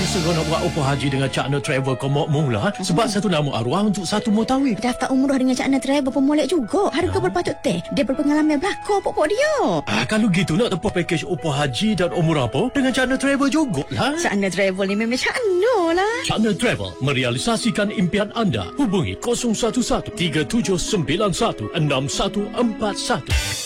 seronok buat Opah Haji dengan Cak Na Travel kau mau mula. Sebab satu nama arwah untuk satu mutawif. Daftar umrah dengan Cak Na Travel pun molek juga. Harga berpatut teh. Dia berpengalaman belakang pokok dia. Kalau gitu nak tempuh pakej Opah Haji dan umrah apa dengan Cak Na Travel jugalah. Cak Na Travel ni memang Cak Na lah. Cak Na Travel merealisasikan impian anda. Hubungi 011 3791 6141.